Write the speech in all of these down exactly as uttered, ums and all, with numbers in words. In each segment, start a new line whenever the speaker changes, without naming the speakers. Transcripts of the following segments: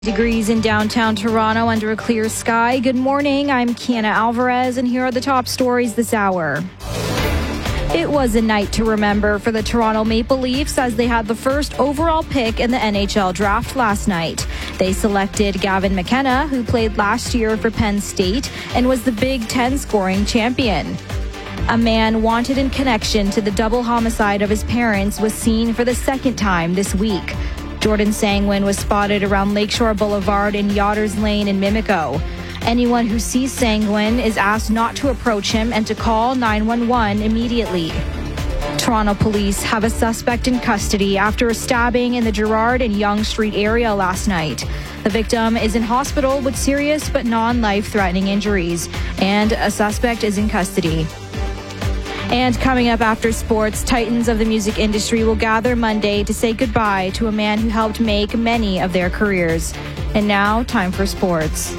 Degrees in downtown Toronto under a clear sky. Good morning, I'm Kiana Alvarez, and here are the top stories this hour. It was a night to remember for the Toronto Maple Leafs as they had the first overall pick in the N H L draft last night. They selected Gavin McKenna, who played last year for Penn State and was the Big Ten scoring champion. A man wanted in connection to the double homicide of his parents was seen for the second time this week. Jordan Sangwin was spotted around Lakeshore Boulevard in Yotters Lane in Mimico. Anyone who sees Sangwin is asked not to approach him and to call nine one one immediately. Toronto police have a suspect in custody after a stabbing in the Gerrard and Yonge Street area last night. The victim is in hospital with serious but non-life-threatening injuries, and a suspect is in custody. And coming up after sports, titans of the music industry will gather Monday to say goodbye to a man who helped make many of their careers. And now, time for sports.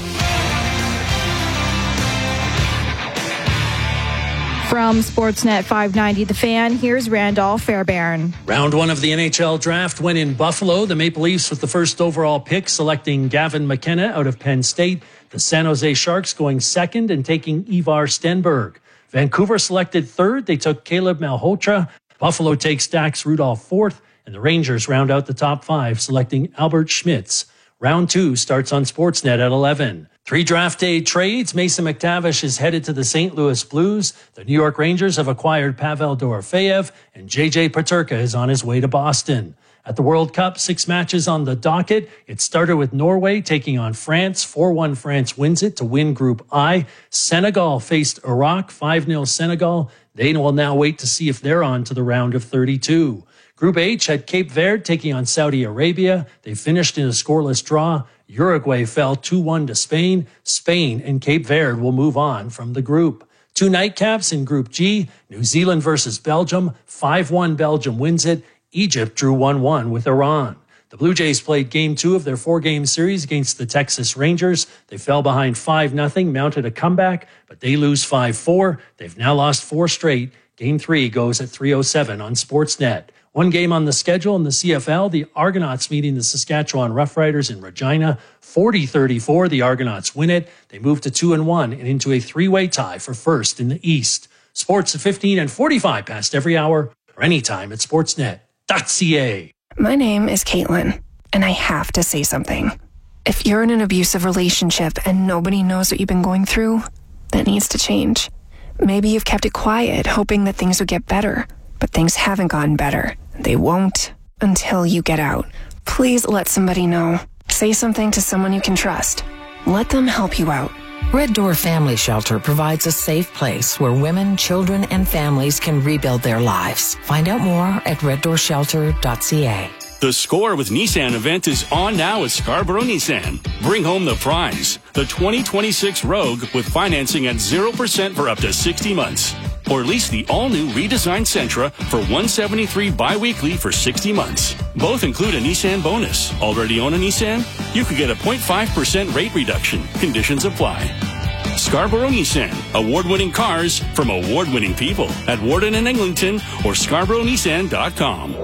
From Sportsnet five ninety The Fan, here's Randolph Fairbairn.
Round one of the N H L draft went in Buffalo. The Maple Leafs with the first overall pick, selecting Gavin McKenna out of Penn State. The San Jose Sharks going second and taking Ivar Stenberg. Vancouver selected third. They took Caleb Malhotra. Buffalo takes Dax Rudolph fourth. And the Rangers round out the top five, selecting Albert Schmitz. Round two starts on Sportsnet at eleven. Three draft day trades. Mason McTavish is headed to the Saint Louis Blues. The New York Rangers have acquired Pavel Dorofeyev. And J J Peterka is on his way to Boston. At the World Cup, six matches on the docket. It started with Norway taking on France. four one France wins it to win Group I. Senegal faced Iraq, five nil Senegal. They will now wait to see if they're on to the round of thirty-two. Group H had Cape Verde taking on Saudi Arabia. They finished in a scoreless draw. Uruguay fell two one to Spain. Spain and Cape Verde will move on from the group. Two nightcaps in Group G. New Zealand versus Belgium. five one Belgium wins it. Egypt drew one one with Iran. The Blue Jays played game two of their four-game series against the Texas Rangers. They fell behind five nothing, mounted a comeback, but they lose five four. They've now lost four straight. Game three goes at three oh seven on Sportsnet. One game on the schedule in the C F L, the Argonauts meeting the Saskatchewan Roughriders in Regina. forty thirty-four, the Argonauts win it. They move to two and one and into a three-way tie for first in the East. Sports at fifteen and forty-five past every hour or anytime at sportsnet dot c a.
My name is Caitlin, and I have to say something. If you're in an abusive relationship and nobody knows what you've been going through, that needs to change. Maybe you've kept it quiet, hoping that things would get better, but things haven't gotten better. They won't until you get out. Please let somebody know. Say something to someone you can trust. Let them help you out.
Red Door Family Shelter provides a safe place where women, children, and families can rebuild their lives. Find out more at red door shelter dot c a.
The Score with Nissan event is on now at Scarborough Nissan. Bring home the prize, the twenty twenty-six Rogue with financing at zero percent for up to sixty months. Or lease the all-new redesigned Sentra for one hundred seventy-three dollars bi-weekly for sixty months. Both include a Nissan bonus. Already own a Nissan? You could get a zero point five percent rate reduction. Conditions apply. Scarborough Nissan. Award-winning cars from award-winning people at Warden and Eglinton or scarborough nissan dot com.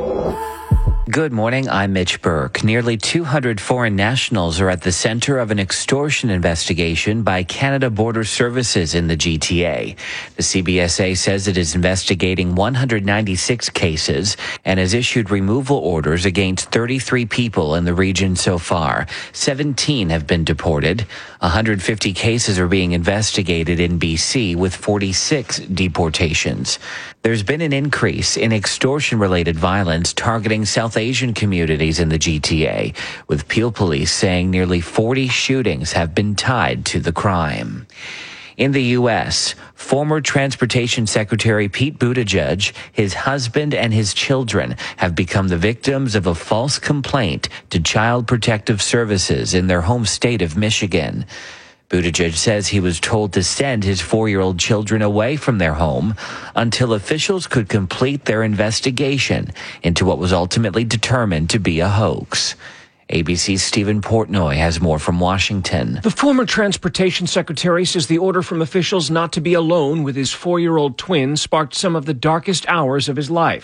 Good morning, I'm Mitch Burke. Nearly two hundred foreign nationals are at the center of an extortion investigation by Canada Border Services in the G T A. The C B S A says it is investigating one hundred ninety-six cases and has issued removal orders against thirty-three people in the region so far. seventeen have been deported. one hundred fifty cases are being investigated in B C with forty-six deportations. There's been an increase in extortion-related violence targeting South Asian communities in the G T A, with Peel Police saying nearly forty shootings have been tied to the crime. In the U S, former Transportation Secretary Pete Buttigieg, his husband, and his children have become the victims of a false complaint to Child Protective Services in their home state of Michigan. Buttigieg says he was told to send his four-year-old children away from their home until officials could complete their investigation into what was ultimately determined to be a hoax. A B C's Stephen Portnoy has more from Washington.
The former Transportation Secretary says the order from officials not to be alone with his four-year-old twin sparked some of the darkest hours of his life.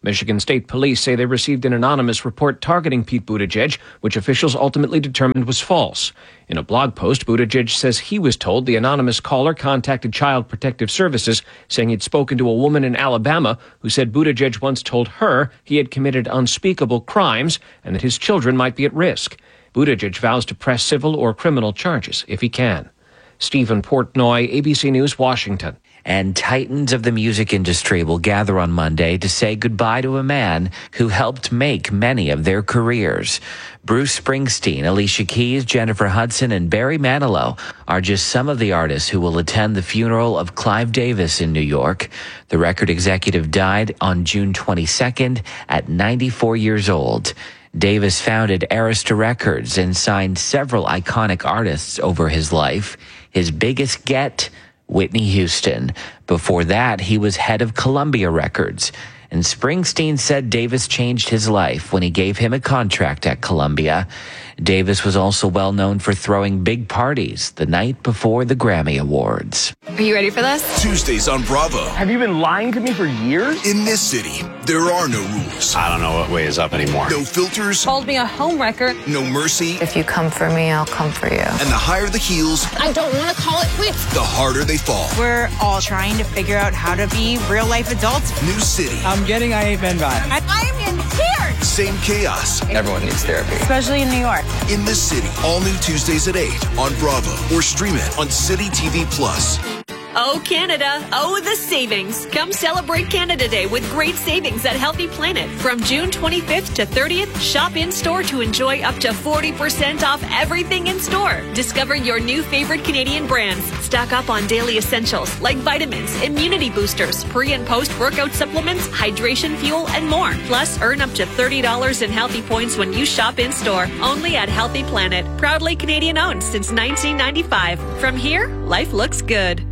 Michigan State Police say they received an anonymous report targeting Pete Buttigieg, which officials ultimately determined was false. In a blog post, Buttigieg says he was told the anonymous caller contacted Child Protective Services, saying he'd spoken to a woman in Alabama who said Buttigieg once told her he had committed unspeakable crimes and that his children might be at risk. Buttigieg vows to press civil or criminal charges if he can. Stephen Portnoy, A B C News, Washington.
And titans of the music industry will gather on Monday to say goodbye to a man who helped make many of their careers. Bruce Springsteen, Alicia Keys, Jennifer Hudson, and Barry Manilow are just some of the artists who will attend the funeral of Clive Davis in New York. The record executive died on June twenty-second at ninety-four years old. Davis founded Arista Records and signed several iconic artists over his life. His biggest get, Whitney Houston. Before that, he was head of Columbia Records. And Springsteen said Davis changed his life when he gave him a contract at Columbia. Davis was also well known for throwing big parties the night before the Grammy Awards.
Are you ready for this?
Tuesdays on Bravo.
Have you been lying to me for years?
In this city, there are no rules.
I don't know what way is up anymore.
No filters.
Called me a homewrecker.
No mercy.
If you come for me, I'll come for you.
And the higher the heels,
I don't want to call it quits.
the harder they fall.
We're all trying to figure out how to be real life adults.
New city.
I'm getting I Ain't Been vibes.
I'm in tears.
Same chaos.
Everyone needs therapy.
Especially in New York.
In the city. All new Tuesdays at eight on Bravo or stream it on City T V Plus.
Oh, Canada. Oh, the savings. Come celebrate Canada Day with great savings at Healthy Planet. From June twenty-fifth to thirtieth, shop in-store to enjoy up to forty percent off everything in store. Discover your new favorite Canadian brands. Stock up on daily essentials like vitamins, immunity boosters, pre- and post-workout supplements, hydration fuel, and more. Plus, earn up to thirty dollars in healthy points when you shop in-store. Only at Healthy Planet. Proudly Canadian-owned since nineteen ninety-five. From here, life looks good.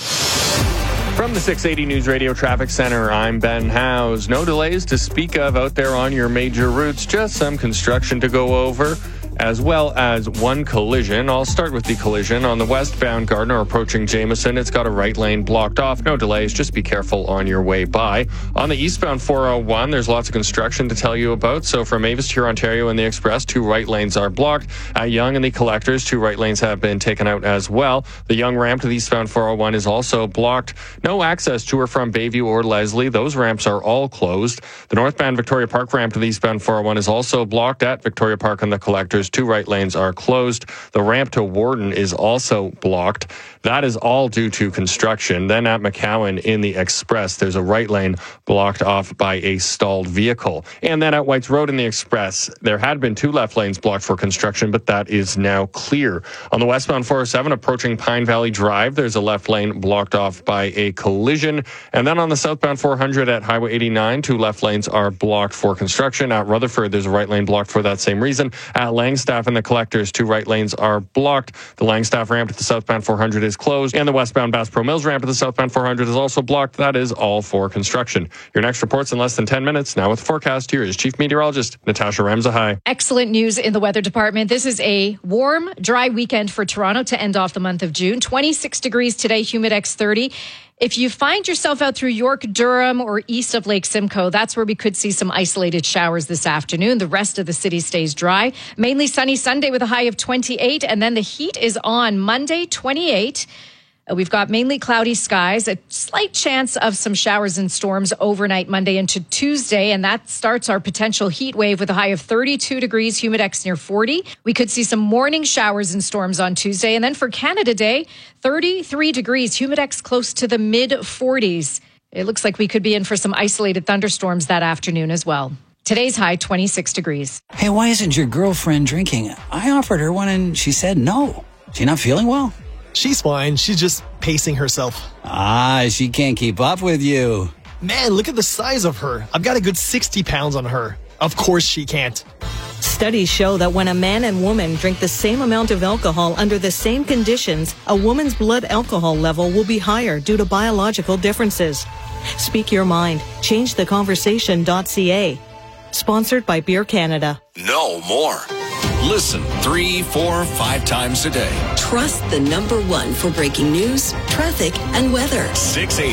From the six eighty News Radio Traffic Center, I'm Ben Howes. No delays to speak of out there on your major routes, just some construction to go over, as well as one collision. I'll start with the collision. On the westbound Gardner approaching Jameson, it's got a right lane blocked off. No delays, just be careful on your way by. On the eastbound four oh one, there's lots of construction to tell you about. So from Mavis to Ontario and the Express, two right lanes are blocked. At Yonge and the Collectors, two right lanes have been taken out as well. The Yonge ramp to the eastbound four oh one is also blocked. No access to or from Bayview or Leslie. Those ramps are all closed. The northbound Victoria Park ramp to the eastbound four oh one is also blocked at Victoria Park and the Collectors. Two right lanes are closed. The ramp to Warden is also blocked. That is all due to construction. Then at McCowan in the Express, there's a right lane blocked off by a stalled vehicle. And then at Whites Road in the Express, there had been two left lanes blocked for construction, but that is now clear. On the westbound four oh seven approaching Pine Valley Drive, there's a left lane blocked off by a collision. And then on the southbound four hundred at Highway eighty-nine, two left lanes are blocked for construction. At Rutherford, there's a right lane blocked for that same reason. At Langstaff and the Collectors, two right lanes are blocked. The Langstaff ramp to the southbound four hundred is closed, and the westbound Bass Pro Mills ramp to the southbound four hundred is also blocked. That is all for construction. Your next report's in less than ten minutes. Now with the forecast, here is Chief Meteorologist Natasha Ramzahai.
Excellent news in the weather department. This is a warm, dry weekend for Toronto to end off the month of June. twenty-six degrees today, Humidex thirty. If you find yourself out through York, Durham, or east of Lake Simcoe, that's where we could see some isolated showers this afternoon. The rest of the city stays dry. Mainly sunny Sunday with a high of twenty-eight, and then the heat is on Monday, twenty-eight. We've got mainly cloudy skies, a slight chance of some showers and storms overnight Monday into Tuesday, and that starts our potential heat wave with a high of thirty-two degrees, Humidex near forty. We could see some morning showers and storms on Tuesday, and then for Canada Day, thirty-three degrees, Humidex close to the mid forties. It looks like we could be in for some isolated thunderstorms that afternoon as well. Today's high, twenty-six degrees.
Hey, why isn't your girlfriend drinking? I offered her one and she said no. She not feeling well?
She's fine. She's just pacing herself.
Ah, she can't keep up with you.
Man, look at the size of her. I've got a good sixty pounds on her. Of course she can't.
Studies show that when a man and woman drink the same amount of alcohol under the same conditions, a woman's blood alcohol level will be higher due to biological differences. Speak your mind. change the conversation dot c a. Sponsored by Beer Canada.
No more. Listen three, four, five times a day.
Trust the number one for breaking news, traffic, and weather.
six eighty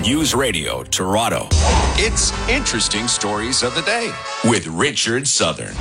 News Radio Toronto. It's Interesting Stories of the Day with Richard Southern.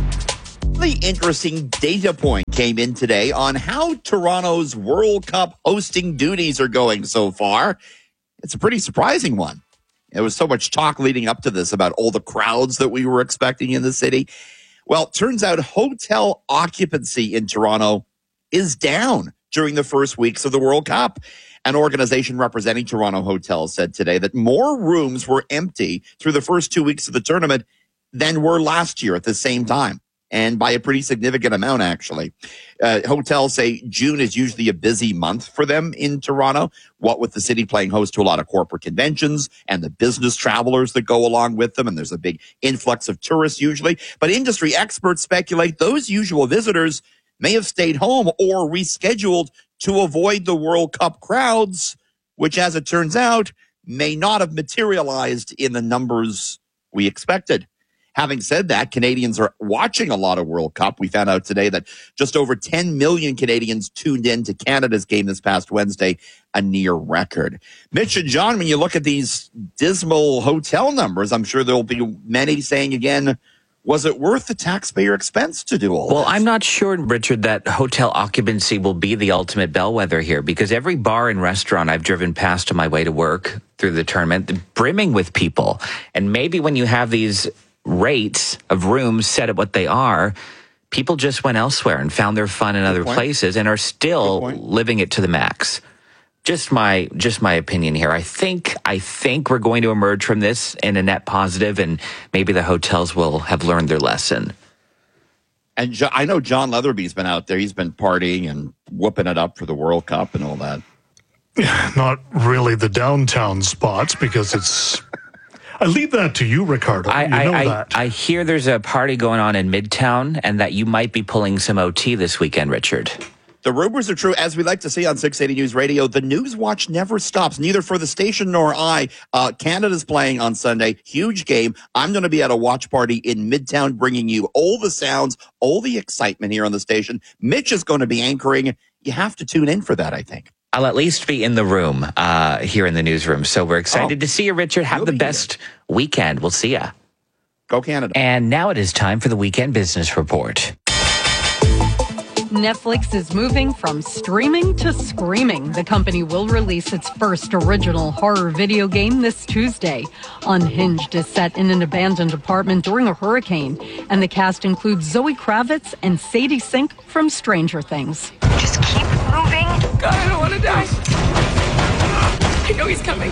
The interesting data point came in today on how Toronto's World Cup hosting duties are going so far. It's a pretty surprising one. There was so much talk leading up to this about all the crowds that we were expecting in the city. Well, it turns out hotel occupancy in Toronto is down during the first weeks of the World Cup. An organization representing Toronto hotels said today that more rooms were empty through the first two weeks of the tournament than were last year at the same time, and by a pretty significant amount, actually. Uh, hotels say June is usually a busy month for them in Toronto, what with the city playing host to a lot of corporate conventions and the business travelers that go along with them, and there's a big influx of tourists usually. But industry experts speculate those usual visitors may have stayed home or rescheduled to avoid the World Cup crowds, which, as it turns out, may not have materialized in the numbers we expected. Having said that, Canadians are watching a lot of World Cup. We found out today that just over ten million Canadians tuned in to Canada's game this past Wednesday, a near record. Mitch and John, when you look at these dismal hotel numbers, I'm sure there'll be many saying again, was it worth the taxpayer expense to do all
well,
this?
Well, I'm not sure, Richard, that hotel occupancy will be the ultimate bellwether here, because every bar and restaurant I've driven past on my way to work through the tournament, brimming with people. And maybe when you have these rates of rooms set at what they are, people just went elsewhere and found their fun in Good other point. places and are still living it to the max. Just my just my opinion here. I think I think we're going to emerge from this in a net positive, and maybe the hotels will have learned their lesson.
And jo- I know John Leatherby's been out there. He's been partying and whooping it up for the World Cup and all that.
Not really the downtown spots, because it's... I leave that to you, Ricardo.
I,
you know
I,
that.
I, I hear there's a party going on in Midtown and that you might be pulling some O T this weekend, Richard.
The rumors are true. As we like to say on six eighty News Radio, the news watch never stops, neither for the station nor I. Uh, Canada's playing on Sunday. Huge game. I'm going to be at a watch party in Midtown, bringing you all the sounds, all the excitement here on the station. Mitch is going to be anchoring. You have to tune in for that, I think.
I'll at least be in the room uh, here in the newsroom. So we're excited oh, to see you, Richard. Have the best here. weekend. We'll see ya.
Go Canada.
And now it is time for the Weekend Business Report.
Netflix is moving from streaming to screaming. The company will release its first original horror video game this Tuesday. Unhinged is set in an abandoned apartment during a hurricane, and the cast includes Zoe Kravitz and Sadie Sink from Stranger Things.
Just keep moving.
God, I don't want to die. I know he's coming.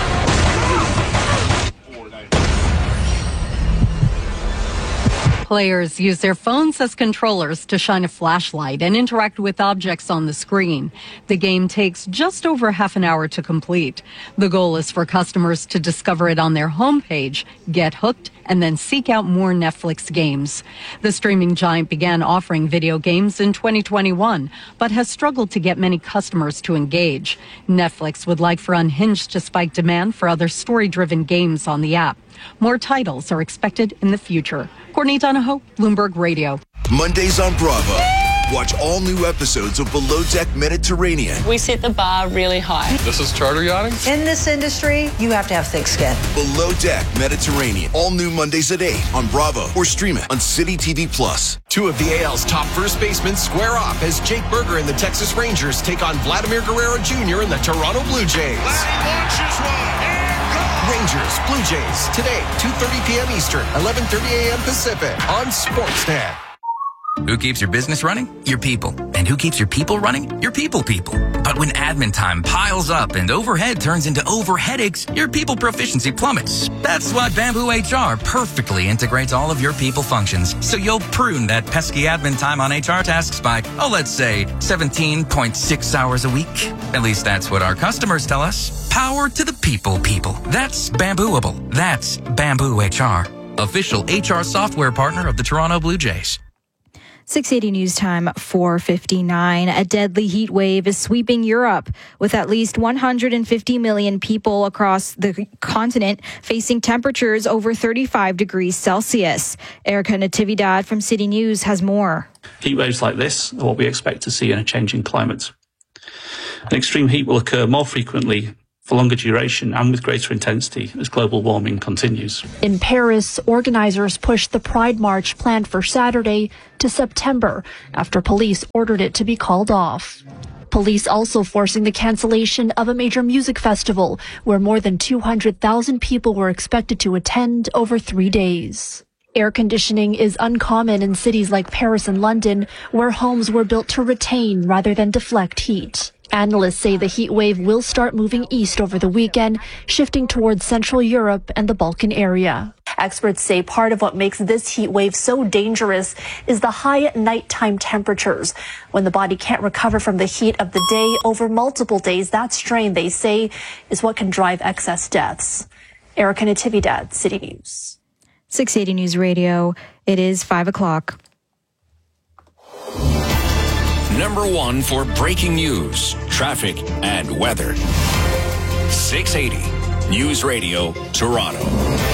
Players use their phones as controllers to shine a flashlight and interact with objects on the screen. The game takes just over half an hour to complete. The goal is for customers to discover it on their homepage, get hooked, and then seek out more Netflix games. The streaming giant began offering video games in twenty twenty-one, but has struggled to get many customers to engage. Netflix would like for Unhinged to spike demand for other story-driven games on the app. More titles are expected in the future. Courtney Donahoe, Bloomberg Radio.
Mondays on Bravo. Watch all new episodes of Below Deck Mediterranean.
We set the bar really high.
This is charter yachting?
In this industry, you have to have thick skin.
Below Deck Mediterranean. All new Mondays at eight on Bravo or stream it on City T V Plus.
Two of the A L's top first basemen square off as Jake Berger and the Texas Rangers take on Vladimir Guerrero Junior and the Toronto Blue Jays.
Vladdy launches one and goes.
Rangers, Blue Jays, today, two thirty p.m. Eastern, eleven thirty a.m. Pacific on Sportsnet.
Who keeps your business running? Your people. And who keeps your people running? Your people people. But when admin time piles up and overhead turns into over headaches, your people proficiency plummets. That's why Bamboo H R perfectly integrates all of your people functions. So you'll prune that pesky admin time on H R tasks by, oh, let's say seventeen point six hours a week. At least that's what our customers tell us. Power to the people people. That's Bambooable. That's Bamboo H R. Official H R software partner of the Toronto Blue Jays.
six eighty News Time, four fifty-nine. A deadly heat wave is sweeping Europe, with at least one hundred fifty million people across the continent facing temperatures over thirty-five degrees Celsius. Erica Natividad from City News has more.
Heat waves like this are what we expect to see in a changing climate. An extreme heat will occur more frequently for longer duration and with greater intensity as global warming continues.
In Paris, organizers pushed the Pride March planned for Saturday to September after police ordered it to be called off. Police also forcing the cancellation of a major music festival where more than two hundred thousand people were expected to attend over three days. Air conditioning is uncommon in cities like Paris and London, where homes were built to retain rather than deflect heat. Analysts say the heat wave will start moving east over the weekend, shifting towards Central Europe and the Balkan area. Experts say part of what makes this heat wave so dangerous is the high nighttime temperatures. When the body can't recover from the heat of the day over multiple days, that strain, they say, is what can drive excess deaths. Erica Natividad, City News.
six eighty News Radio. It is five o'clock.
Number one for breaking news, traffic, and weather. six eighty News Radio, Toronto.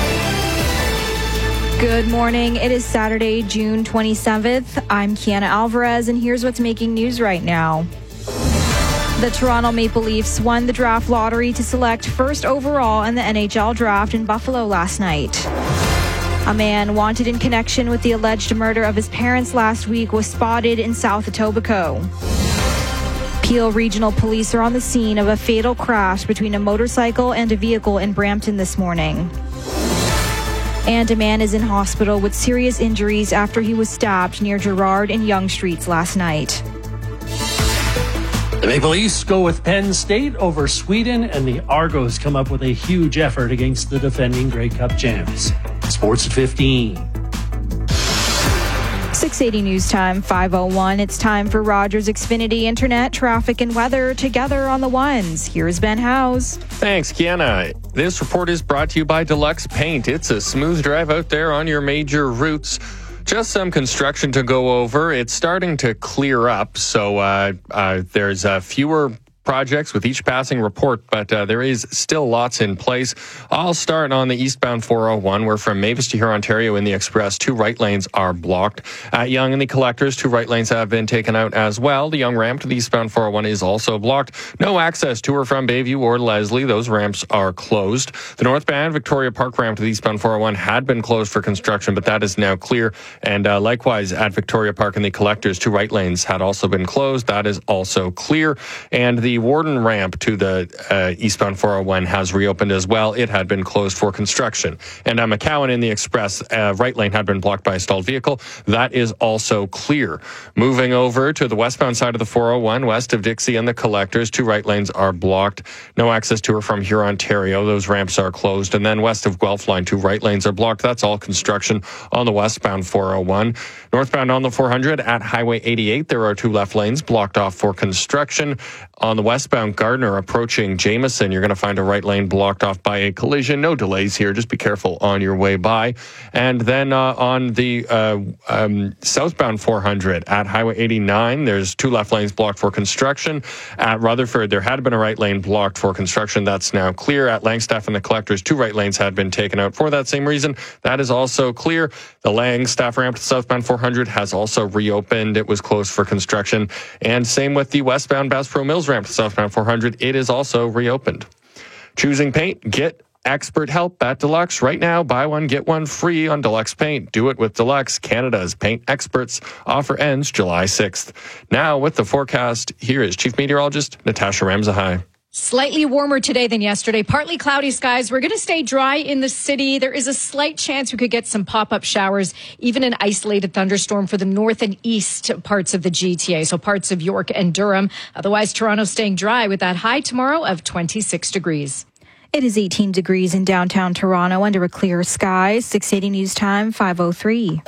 Good morning. It is Saturday, June twenty-seventh. I'm Kiana Alvarez, and here's what's making news right now. The Toronto Maple Leafs won the draft lottery to select first overall in the N H L draft in Buffalo last night. A man wanted in connection with the alleged murder of his parents last week was spotted in South Etobicoke. Peel Regional Police are on the scene of a fatal crash between a motorcycle and a vehicle in Brampton this morning. And a man is in hospital with serious injuries after he was stabbed near Gerrard and Yonge Streets last night.
The Maple Leafs go with Penn State over Sweden, and the Argos come up with a huge effort against the defending Grey Cup champs. Sports at fifteen.
six eighty News Time, five oh one. It's time for Rogers Xfinity Internet, traffic, and weather together on the ones. Here's Ben Howes.
Thanks, Kiana. This report is brought to you by Deluxe Paint. It's a smooth drive out there on your major routes. Just some construction to go over. It's starting to clear up, so uh, uh, there's uh, fewer projects with each passing report, but uh, there is still lots in place. I'll start on the eastbound four oh one, where from Mavis to here, Ontario in the Express, two right lanes are blocked. At Yonge and the Collectors, two right lanes have been taken out as well. The Yonge ramp to the eastbound four oh one is also blocked. No access to or from Bayview or Leslie. Those ramps are closed. The northbound Victoria Park ramp to the eastbound four oh one had been closed for construction, but that is now clear. And uh, likewise at Victoria Park and the Collectors, two right lanes had also been closed. That is also clear. And the Warden ramp to the uh, eastbound four oh one has reopened as well. It had been closed for construction. And uh, McCowan in the Express, uh, right lane had been blocked by a stalled vehicle. That is also clear. Moving over to the westbound side of the four oh one, west of Dixie and the Collectors, two right lanes are blocked. No access to or from here, Ontario. Those ramps are closed. And then west of Guelph line, two right lanes are blocked. That's all construction on the westbound four oh one. Northbound on the four hundred at Highway eighty-eight, there are two left lanes blocked off for construction. On the westbound Gardner approaching Jameson, you're going to find a right lane blocked off by a collision. No delays here. Just be careful on your way by. And then uh, on the uh, um, southbound four hundred at Highway eighty-nine, there's two left lanes blocked for construction. At Rutherford, there had been a right lane blocked for construction. That's now clear. At Langstaff and the Collectors, two right lanes had been taken out for that same reason. That is also clear. The Langstaff ramp to southbound four hundred has also reopened. It was closed for construction. And same with the westbound Bass Pro Mills ramp to southbound four hundred. It is also reopened. Choosing paint, get expert help at Deluxe. Right now, buy one, get one free on Deluxe Paint. Do it with Deluxe, Canada's paint experts. Offer ends July sixth. Now, with the forecast, here is Chief Meteorologist Natasha Ramzahai.
Slightly warmer today than yesterday. Partly cloudy skies. We're going to stay dry in the city. There is a slight chance we could get some pop-up showers, even an isolated thunderstorm for the north and east parts of the G T A, so parts of York and Durham. Otherwise, Toronto staying dry with that high tomorrow of twenty-six degrees.
It is eighteen degrees in downtown Toronto under a clear sky. six eighty News Time, five oh three.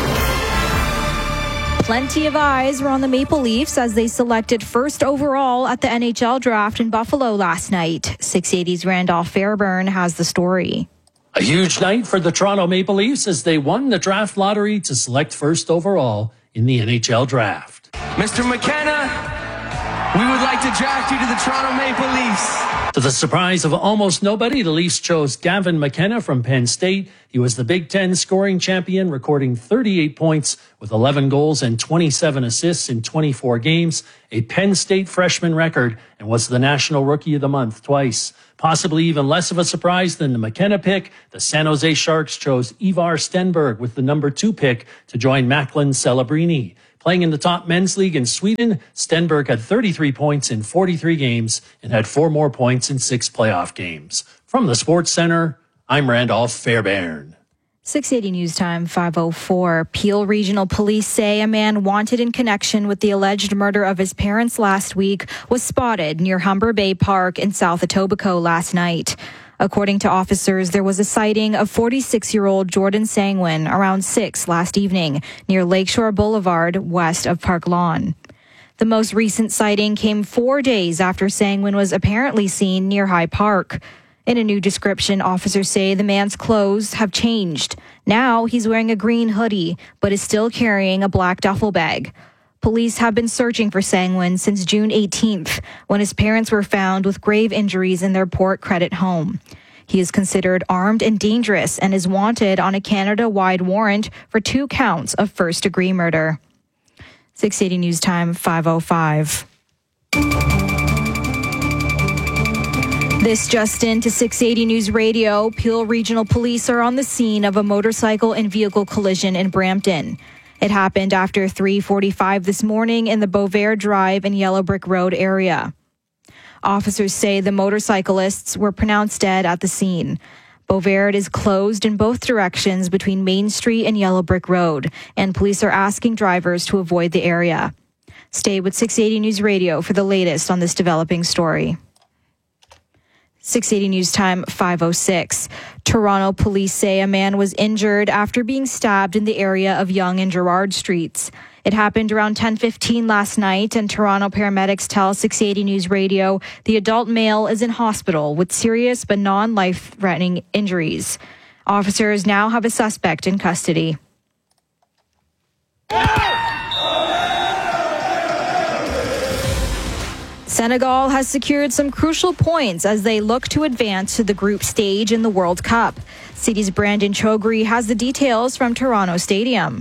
Plenty of eyes were on the Maple Leafs as they selected first overall at the N H L draft in Buffalo last night. six eighty's Randolph Fairburn has the story.
A huge night for the Toronto Maple Leafs as they won the draft lottery to select first overall in the N H L draft.
Mister McKenna, We would like to draft you to the Toronto Maple Leafs.
To the surprise of almost nobody, the Leafs chose Gavin McKenna from Penn State. He was the Big Ten scoring champion, recording thirty-eight points with eleven goals and twenty-seven assists in twenty-four games, a Penn State freshman record, and was the National Rookie of the Month twice. Possibly even less of a surprise than the McKenna pick, the San Jose Sharks chose Ivar Stenberg with the number two pick to join Macklin Celebrini. Playing in the top men's league in Sweden, Stenberg had thirty-three points in forty-three games and had four more points in six playoff games. From the Sports Center, I'm Randolph Fairbairn.
six eighty News Time, five oh four. Peel Regional Police say a man wanted in connection with the alleged murder of his parents last week was spotted near Humber Bay Park in South Etobicoke last night. According to officers, there was a sighting of forty-six-year-old Jordan Sangwin around six last evening near Lakeshore Boulevard, west of Park Lawn. The most recent sighting came four days after Sangwin was apparently seen near High Park. In a new description, officers say the man's clothes have changed. Now he's wearing a green hoodie, but is still carrying a black duffel bag. Police have been searching for Sangwin since June eighteenth, when his parents were found with grave injuries in their Port Credit home. He is considered armed and dangerous and is wanted on a Canada-wide warrant for two counts of first-degree murder. six eighty News Time, five oh five. This just in to six eighty News Radio. Peel Regional Police are on the scene of a motorcycle and vehicle collision in Brampton. It happened after three forty-five this morning in the Beauvert Drive and Yellow Brick Road area. Officers say the motorcyclists were pronounced dead at the scene. Beauvert is closed in both directions between Main Street and Yellow Brick Road, and police are asking drivers to avoid the area. Stay with six eighty News Radio for the latest on this developing story. six eighty News Time, five oh six. Toronto police say a man was injured after being stabbed in the area of Yonge and Gerrard Streets. It happened around ten fifteen last night, and Toronto paramedics tell six eighty News Radio the adult male is in hospital with serious but non-life-threatening injuries. Officers now have a suspect in custody. Senegal has secured some crucial points as they look to advance to the group stage in the World Cup. City's Brandon Chogri has the details from Toronto Stadium.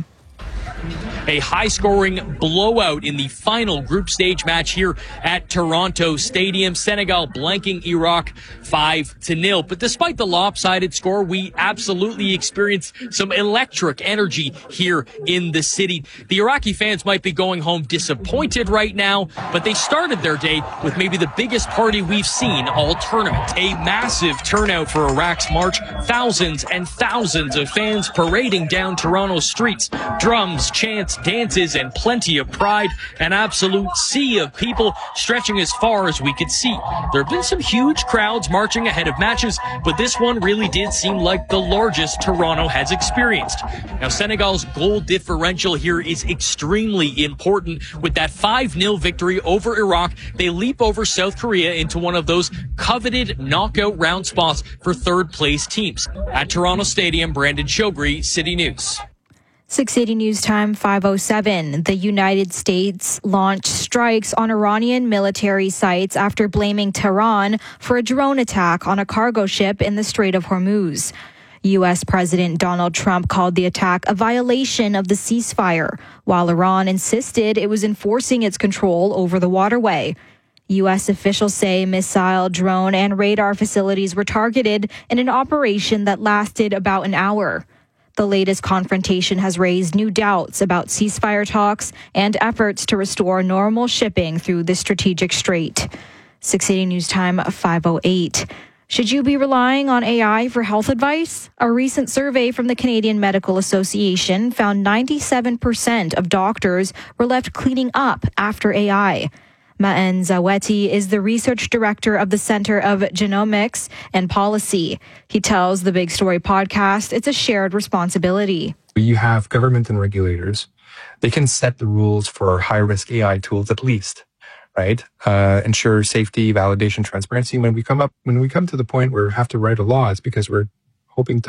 A high-scoring blowout in the final group stage match here at Toronto Stadium. Senegal blanking Iraq five to nil. But despite the lopsided score, we absolutely experienced some electric energy here in the city. The Iraqi fans might be going home disappointed right now, but they started their day with maybe the biggest party we've seen all tournament. A massive turnout for Iraq's march. Thousands and thousands of fans parading down Toronto's streets. Drums, chants, dances, and plenty of pride. An absolute sea of people stretching as far as we could see. There have been some huge crowds marching ahead of matches, but this one really did seem like the largest Toronto has experienced. Now, Senegal's goal differential here is extremely important. With that five nil victory over Iraq, they leap over South Korea into one of those coveted knockout round spots for third place teams. At Toronto Stadium, Brandon Chogri, City News.
six eighty News Time, five oh seven. The United States launched strikes on Iranian military sites after blaming Tehran for a drone attack on a cargo ship in the Strait of Hormuz. U S President Donald Trump called the attack a violation of the ceasefire, while Iran insisted it was enforcing its control over the waterway. U S officials say missile, drone, and radar facilities were targeted in an operation that lasted about an hour. The latest confrontation has raised new doubts about ceasefire talks and efforts to restore normal shipping through the strategic strait. six eighty News Time, five oh eight. Should you be relying on A I for health advice? A recent survey from the Canadian Medical Association found ninety-seven percent of doctors were left cleaning up after A I. Ma'en Zaweti is the research director of the Center of Genomics and Policy. He tells the Big Story podcast it's a shared responsibility.
You have government and regulators. They can set the rules for high-risk A I tools at least, right? Uh, ensure safety, validation, transparency. When we come up, when we come to the point where we have to write a law, it's because we're hoping to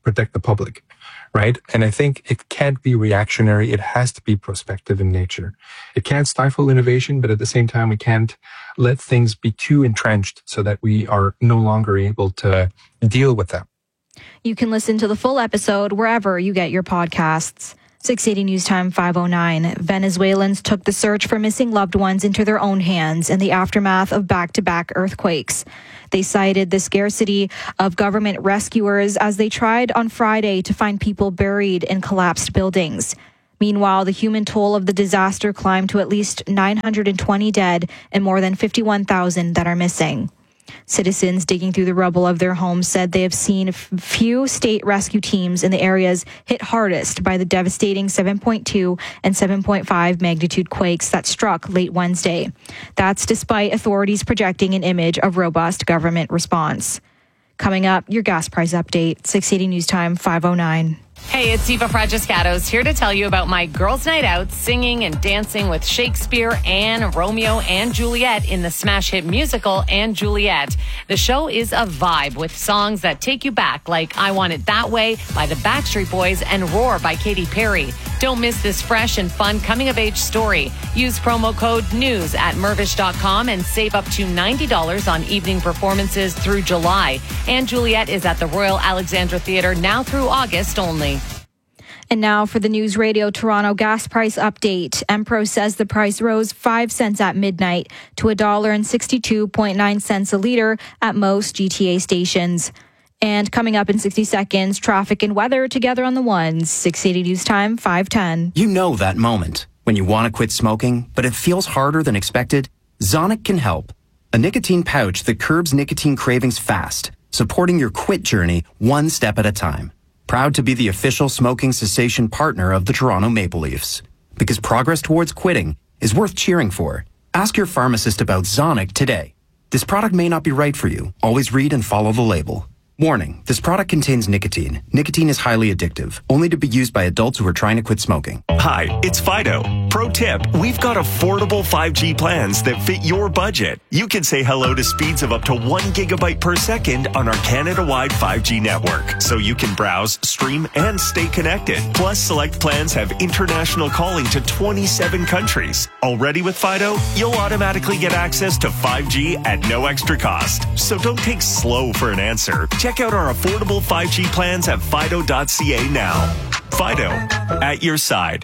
protect the public, right? And I think it can't be reactionary. It has to be prospective in nature. It can't stifle innovation, but at the same time, we can't let things be too entrenched so that we are no longer able to deal with them.
You can listen to the full episode wherever you get your podcasts. six eighty News Time five oh nine. Venezuelans took the search for missing loved ones into their own hands in the aftermath of back-to-back earthquakes. They cited the scarcity of government rescuers as they tried on Friday to find people buried in collapsed buildings. Meanwhile, the human toll of the disaster climbed to at least nine hundred twenty dead and more than fifty-one thousand that are missing. Citizens digging through the rubble of their homes said they have seen f- few state rescue teams in the areas hit hardest by the devastating seven point two and seven point five magnitude quakes that struck late Wednesday. That's despite authorities projecting an image of robust government response. Coming up, your gas price update, six eighty News Time five oh nine.
Hey, it's Eva Fragiscatos here to tell you about my girls' night out singing and dancing with Shakespeare and Romeo and Juliet in the smash hit musical and Juliet. The show is a vibe with songs that take you back like I Want It That Way by the Backstreet Boys and Roar by Katy Perry. Don't miss this fresh and fun coming-of-age story. Use promo code NEWS at Mirvish dot com and save up to ninety dollars on evening performances through July. And Juliet is at the Royal Alexandra Theatre now through August only.
And now for the News Radio Toronto gas price update. Empro says the price rose five cents at midnight to one dollar and sixty-two point nine cents a litre at most G T A stations. And coming up in sixty seconds, traffic and weather together on the ones. six eighty News Time, five ten.
You know that moment when you want to quit smoking, but it feels harder than expected? Zonic can help. A nicotine pouch that curbs nicotine cravings fast, supporting your quit journey one step at a time. Proud to be the official smoking cessation partner of the Toronto Maple Leafs. Because progress towards quitting is worth cheering for. Ask your pharmacist about Zonic today. This product may not be right for you. Always read and follow the label. Warning, this product contains nicotine. Nicotine is highly addictive, only to be used by adults who are trying to quit smoking.
Hi, it's Fido. Pro tip, we've got affordable five G plans that fit your budget. You can say hello to speeds of up to one gigabyte per second on our Canada-wide five G network, so you can browse, stream, and stay connected. Plus, select plans have international calling to twenty-seven countries. Already with Fido, you'll automatically get access to five G at no extra cost. So don't take slow for an answer. Check out our affordable five G plans at fido dot c a now. Fido, at your side.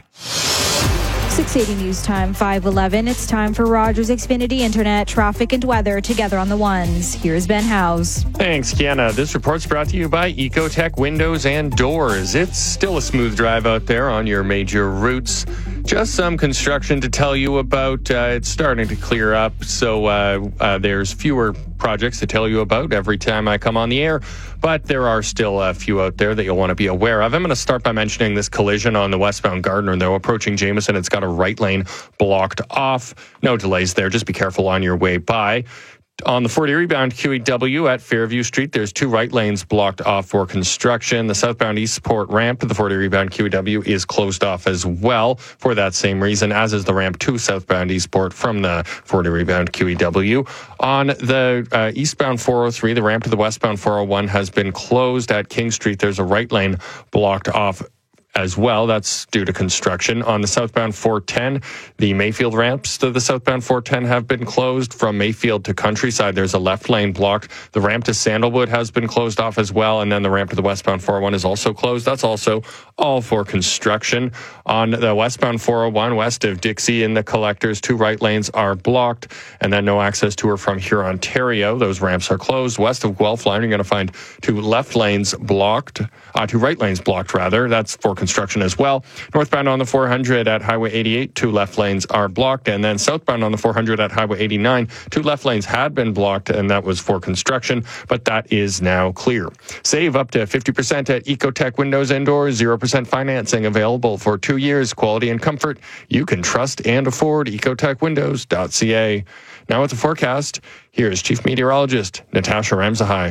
six eighty News Time, five eleven. It's time for Rogers Xfinity Internet, traffic and weather together on the ones. Here's Ben Howes.
Thanks, Kiana. This report's brought to you by Ecotech Windows and Doors. It's still a smooth drive out there on your major routes. Just some construction to tell you about. Uh, it's starting to clear up, so uh, uh, there's fewer projects to tell you about every time I come on the air, but there are still a few out there that you'll want to be aware of. I'm going to start by mentioning this collision on the westbound Gardiner, though, approaching Jameson. It's got a right lane blocked off. No delays there. Just be careful on your way by. On the forty rebound Q E W at Fairview Street, there's two right lanes blocked off for construction. The southbound Eastport ramp to the forty rebound Q E W is closed off as well for that same reason, as is the ramp to southbound Eastport from the forty rebound Q E W. On the uh, eastbound four oh three, the ramp to the westbound four oh one has been closed at King Street. There's a right lane blocked off as well. That's due to construction. On the southbound four ten, the Mayfield ramps to the southbound four ten have been closed. From Mayfield to Countryside, there's a left lane blocked. The ramp to Sandalwood has been closed off as well, and then the ramp to the westbound four oh one is also closed. That's also all for construction. On the westbound four oh one, west of Dixie in the collectors, two right lanes are blocked, and then no access to or from here, Ontario. Those ramps are closed. West of Guelph Line, you're going to find two left lanes blocked, uh, two right lanes blocked, rather. That's for construction. Construction as well. Northbound on the four hundred at Highway eighty-eight, two left lanes are blocked. And then southbound on the four hundred at Highway eighty-nine, two left lanes had been blocked, and that was for construction, but that is now clear. Save up to fifty percent at Ecotech Windows and Doors, zero percent financing available for two years. Quality and comfort you can trust and afford. ecotech windows dot c a. Now with the forecast, here's Chief Meteorologist Natasha Ramsahai.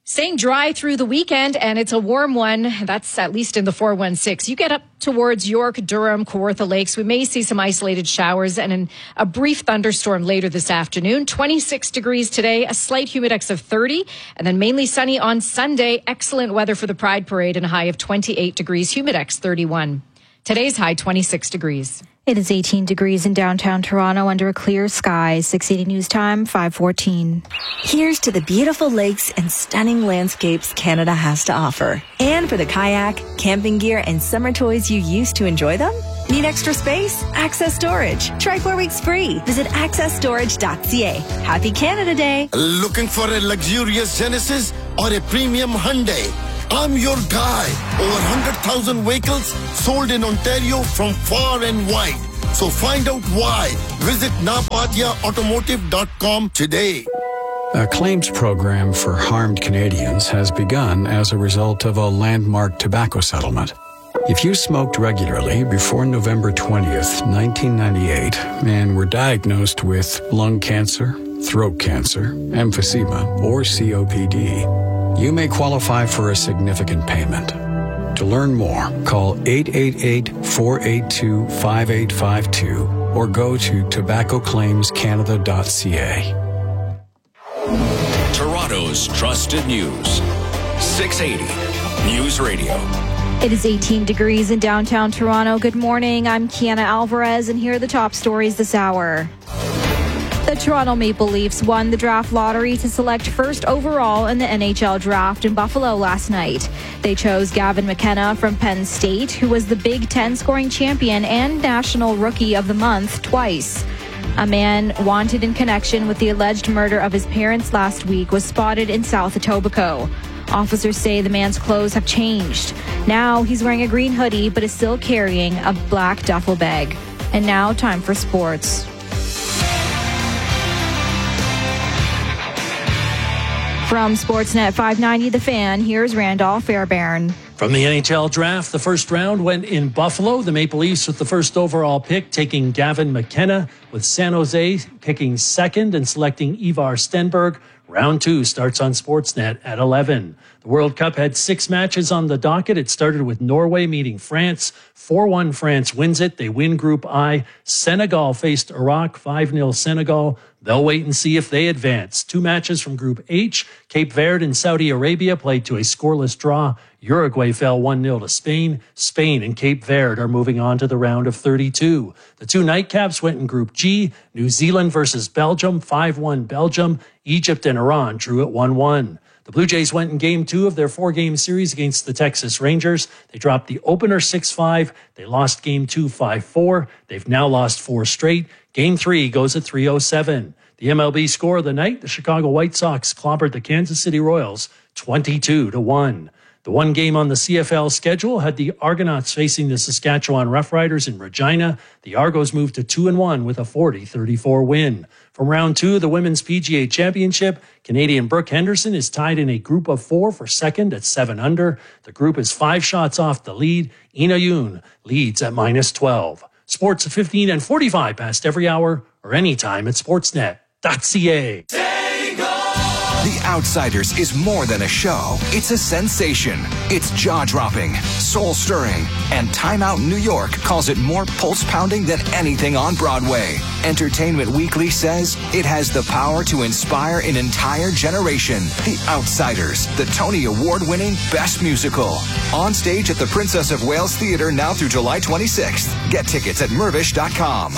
Staying dry through the weekend, and it's a warm one. That's at least in the four one six. You get up towards York, Durham, Kawartha Lakes. We may see some isolated showers and an, a brief thunderstorm later this afternoon. twenty-six degrees today, a slight humidex of thirty, and then mainly sunny on Sunday. Excellent weather for the Pride Parade and a high of twenty-eight degrees, humidex thirty-one. Today's high, twenty-six degrees.
It is eighteen degrees in downtown Toronto under a clear sky. six eighty News Time, five fourteen.
Here's to the beautiful lakes and stunning landscapes Canada has to offer. And for the kayak, camping gear, and summer toys you use to enjoy them? Need extra space? Access Storage. Try four weeks free. Visit access storage dot c a. Happy Canada Day.
Looking for a luxurious Genesis or a premium Hyundai? I'm your guy. Over one hundred thousand vehicles sold in Ontario from far and wide. So find out why. Visit napatia automotive dot com today.
A claims program for harmed Canadians has begun as a result of a landmark tobacco settlement. If you smoked regularly before November twentieth, nineteen ninety-eight, and were diagnosed with lung cancer, throat cancer, emphysema, or C O P D, you may qualify for a significant payment. To learn more, call eight eight eight, four eight two, five eight five two or go to tobacco claims canada dot c a.
Toronto's trusted news. six eighty News Radio.
It is eighteen degrees in downtown Toronto. Good morning. I'm Kiana Alvarez, and here are the top stories this hour. The Toronto Maple Leafs won the draft lottery to select first overall in the N H L draft in Buffalo last night. They chose Gavin McKenna from Penn State, who was the Big Ten scoring champion and National Rookie of the Month twice. A man wanted in connection with the alleged murder of his parents last week was spotted in South Etobicoke. Officers say the man's clothes have changed. Now he's wearing a green hoodie but is still carrying a black duffel bag. And now time for sports. From Sportsnet five ninety The Fan, here's Randolph Fairbairn.
From the N H L draft, the first round went in Buffalo. The Maple Leafs with the first overall pick, taking Gavin McKenna, with San Jose picking second and selecting Ivar Stenberg. Round two starts on Sportsnet at eleven. The World Cup had six matches on the docket. It started with Norway meeting France. four one France wins it. They win Group I. Senegal faced Iraq, five nil Senegal. They'll wait and see if they advance. Two matches from Group H. Cape Verde and Saudi Arabia played to a scoreless draw. Uruguay fell one nil to Spain. Spain and Cape Verde are moving on to the round of thirty-two. The two nightcaps went in Group G. New Zealand versus Belgium, five one Belgium. Egypt and Iran drew at one one. The Blue Jays went in game two of their four-game series against the Texas Rangers. They dropped the opener six five. They lost game two five four. They've now lost four straight. Game three goes at three oh seven. The M L B score of the night, the Chicago White Sox clobbered the Kansas City Royals twenty-two to one. The one game on the C F L schedule had the Argonauts facing the Saskatchewan Roughriders in Regina. The Argos moved to two and one with a forty thirty-four win. From round two of the Women's P G A Championship, Canadian Brooke Henderson is tied in a group of four for second at seven under. The group is five shots off the lead. Ina Yoon leads at minus twelve. Sports at fifteen and forty-five past every hour or anytime at sportsnet dot c a.
The Outsiders is more than a show. It's a sensation. It's jaw-dropping, soul-stirring, and Time Out New York calls it more pulse-pounding than anything on Broadway. Entertainment Weekly says it has the power to inspire an entire generation. The Outsiders, the Tony Award-winning Best Musical. On stage at the Princess of Wales Theatre now through July twenty-sixth. Get tickets at mervish dot com.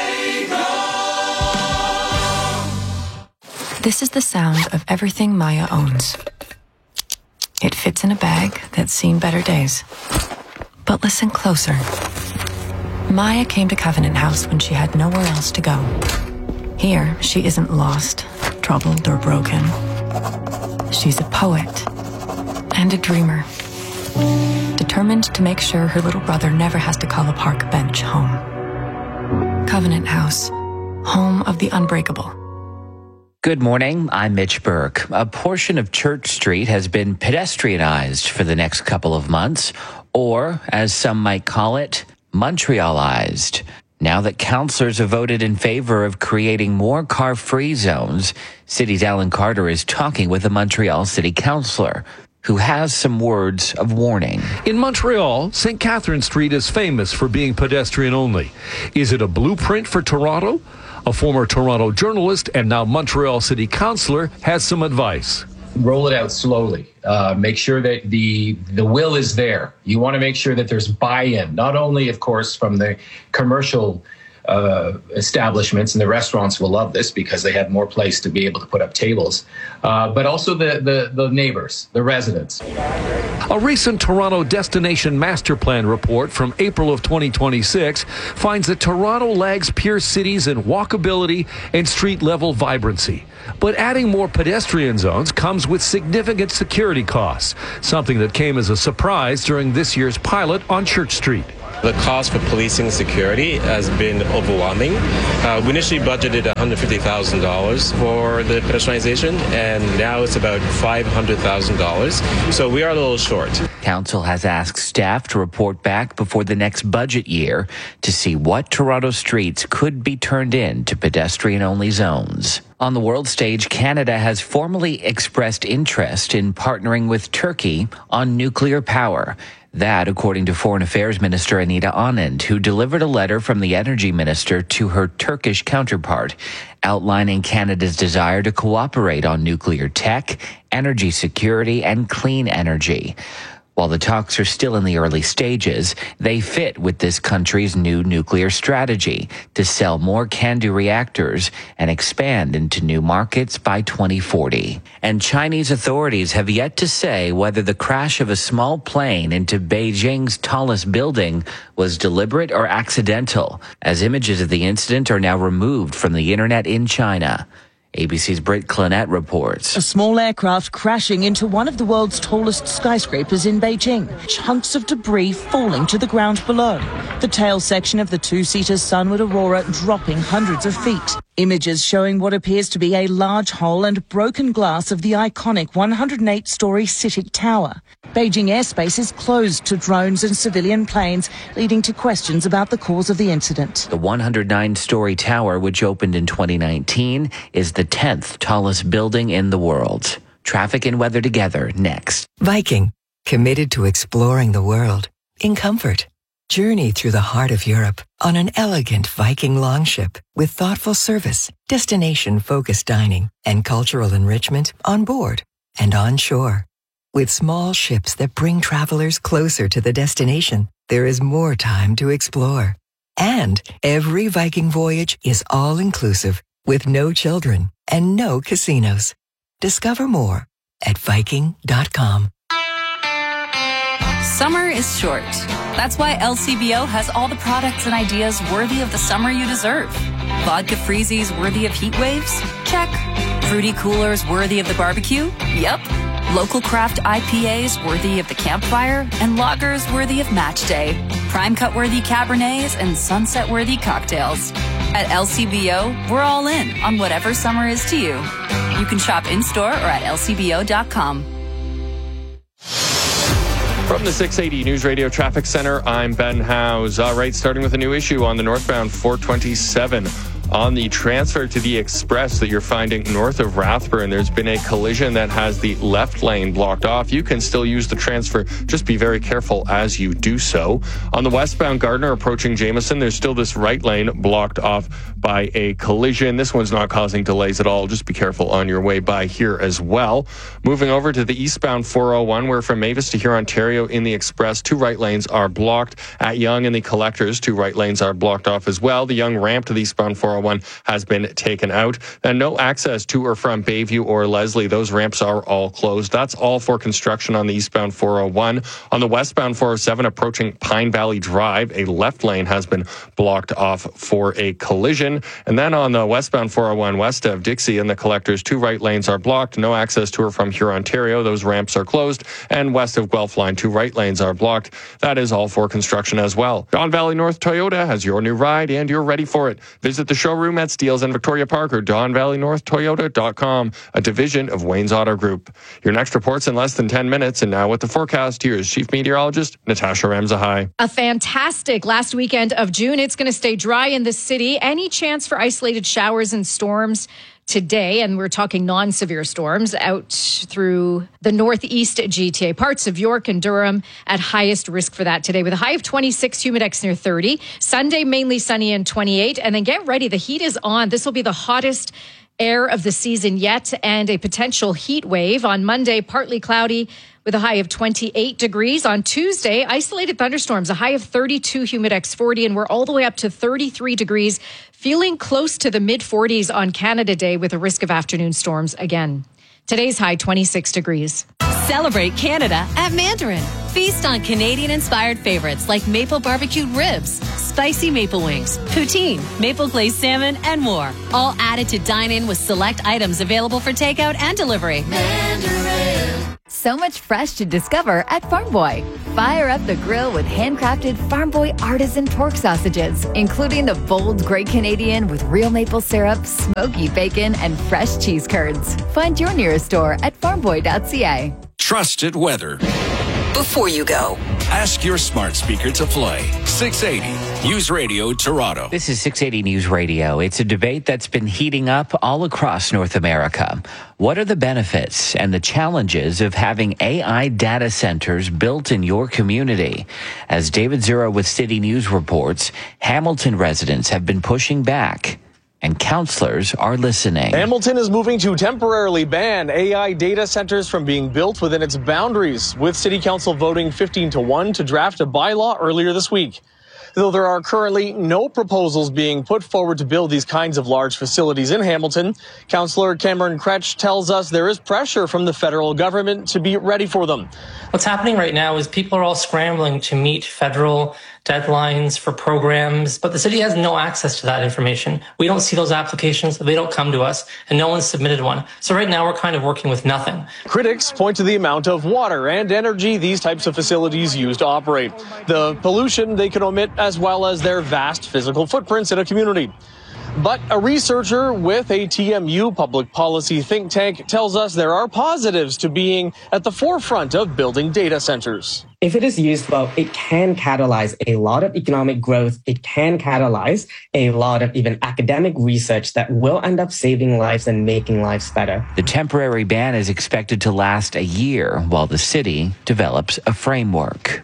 This is the sound of everything Maya owns. It fits in a bag that's seen better days. But listen closer. Maya came to Covenant House when she had nowhere else to go. Here, she isn't lost, troubled, or broken. She's a poet and a dreamer, determined to make sure her little brother never has to call a park bench home. Covenant House, home of the unbreakable.
Good morning, I'm Mitch Burke. A portion of Church Street has been pedestrianized for the next couple of months, or, as some might call it, Montrealized. Now that councillors have voted in favor of creating more car-free zones, City's Alan Carter is talking with a Montreal City councillor who has some words of warning.
In Montreal, Saint Catherine Street is famous for being pedestrian only. Is it a blueprint for Toronto? A former Toronto journalist and now Montreal City councillor has some advice.
Roll it out slowly. Uh, make sure that the the will is there. You want to make sure that there's buy-in, not only, of course, from the commercial uh, establishments, and the restaurants will love this because they have more place to be able to put up tables, uh, but also the, the, the neighbors, the residents.
A recent Toronto Destination Master Plan report from April of twenty twenty-six finds that Toronto lags peer cities in walkability and street-level vibrancy. But adding more pedestrian zones comes with significant security costs, something that came as a surprise during this year's pilot on Church Street.
The cost for policing security has been overwhelming. Uh, we initially budgeted one hundred fifty thousand dollars for the pedestrianization, and now it's about five hundred thousand dollars. So we are a little short.
Council has asked staff to report back before the next budget year to see what Toronto streets could be turned into pedestrian-only zones. On the world stage, Canada has formally expressed interest in partnering with Turkey on nuclear power. That, according to Foreign Affairs Minister Anita Anand, who delivered a letter from the Energy Minister to her Turkish counterpart, outlining Canada's desire to cooperate on nuclear tech, energy security, and clean energy. While the talks are still in the early stages, they fit with this country's new nuclear strategy to sell more CANDU reactors and expand into new markets by twenty forty. And Chinese authorities have yet to say whether the crash of a small plane into Beijing's tallest building was deliberate or accidental, as images of the incident are now removed from the internet in China. A B C's Britt Clinette reports.
A small aircraft crashing into one of the world's tallest skyscrapers in Beijing. Chunks of debris falling to the ground below. The tail section of the two-seater Sunward Aurora dropping hundreds of feet. Images showing what appears to be a large hole and broken glass of the iconic one hundred eight story CITIC Tower. Beijing airspace is closed to drones and civilian planes, leading to questions about the cause of the incident.
The one hundred nine story tower, which opened in twenty nineteen, is the tenth tallest building in the world. Traffic and weather together next.
Viking, committed to exploring the world in comfort. Journey through the heart of Europe on an elegant Viking longship with thoughtful service, destination-focused dining, and cultural enrichment on board and on shore. With small ships that bring travelers closer to the destination, there is more time to explore. And every Viking voyage is all-inclusive with no children and no casinos. Discover more at Viking dot com.
Summer is short. That's why L C B O has all the products and ideas worthy of the summer you deserve. Vodka freezies worthy of heat waves? Check. Fruity coolers worthy of the barbecue? Yep. Local craft I P As worthy of the campfire, and lagers worthy of match day. Prime cut worthy Cabernets and sunset worthy cocktails. At L C B O, we're all in on whatever summer is to you. You can shop in-store or at L C B O dot com.
From the six eighty News Radio Traffic Center, I'm Ben Howes. All right, starting with a new issue on the northbound four twenty-seven. On the transfer to the express that you're finding north of Rathburn, there's been a collision that has the left lane blocked off. You can still use the transfer. Just be very careful as you do so. On the westbound Gardner approaching Jameson, there's still this right lane blocked off by a collision. This one's not causing delays at all. Just be careful on your way by here as well. Moving over to the eastbound four oh one, where from Mavis to here, Ontario in the express, two right lanes are blocked. At Yonge in the collectors, two right lanes are blocked off as well. The Yonge ramp to the eastbound four oh one has been taken out. And no access to or from Bayview or Leslie. Those ramps are all closed. That's all for construction on the eastbound four oh one. On the westbound four oh seven approaching Pine Valley Drive, a left lane has been blocked off for a collision. congestion. And then on the westbound four oh one west of Dixie and the Collectors, two right lanes are blocked. No access to or from Huron, Ontario. Those ramps are closed. And west of Guelph Line, two right lanes are blocked. That is all for construction as well. Don Valley North Toyota has your new ride, and you're ready for it. Visit the showroom at Steeles and Victoria Park or don valley north toyota dot com, a division of Wayne's Auto Group. Your next report's in less than ten minutes. And now with the forecast, here's Chief Meteorologist Natasha Ramzahai.
A fantastic last weekend of June. It's going to stay dry in the city. Any chance for isolated showers and storms today, and we're talking non-severe storms out through the northeast G T A, parts of York and Durham at highest risk for that today, with a high of twenty-six, humidex near thirty. Sunday, mainly sunny and twenty-eight. And then get ready, the heat is on. This will be the hottest air of the season yet, and a potential heat wave. On Monday, partly cloudy with a high of twenty-eight degrees. On Tuesday, isolated thunderstorms, a high of thirty-two, humidex forty, and we're all the way up to thirty-three degrees, feeling close to the mid forties on Canada Day with a risk of afternoon storms again. Today's high, twenty-six degrees.
Celebrate Canada at Mandarin. Feast on Canadian-inspired favorites like maple barbecued ribs, spicy maple wings, poutine, maple glazed salmon, and more. All added to dine in with select items available for takeout and delivery.
Mandarin. So much fresh to discover at Farm Boy. Fire up the grill with handcrafted Farm Boy artisan pork sausages, including the bold Great Canadian with real maple syrup, smoky bacon, and fresh cheese curds. Find your nearest store at farm boy dot c a.
Trusted weather.
Before you go,
ask your smart speaker to play six eighty News Radio Toronto.
This is six eighty News Radio. It's a debate that's been heating up all across North America. What are the benefits and the challenges of having A I data centers built in your community? As David Zura with City News reports, Hamilton residents have been pushing back, and counselors are listening.
Hamilton is moving to temporarily ban A I data centers from being built within its boundaries, with City Council voting fifteen to one to draft a bylaw earlier this week. Though there are currently no proposals being put forward to build these kinds of large facilities in Hamilton, Councillor Cameron Kretsch tells us there is pressure from the federal government to be ready for them.
What's happening right now is people are all scrambling to meet federal deadlines for programs, but the city has no access to that information. We don't see those applications, they don't come to us, and no one's submitted one. So right now we're kind of working with nothing.
Critics point to the amount of water and energy these types of facilities use to operate, the pollution they can emit, as well as their vast physical footprints in a community. But a researcher with a T M U public policy think tank tells us there are positives to being at the forefront of building data centers.
If it is used well, it can catalyze a lot of economic growth. It can catalyze a lot of even academic research that will end up saving lives and making lives better.
The temporary ban is expected to last a year while the city develops a framework.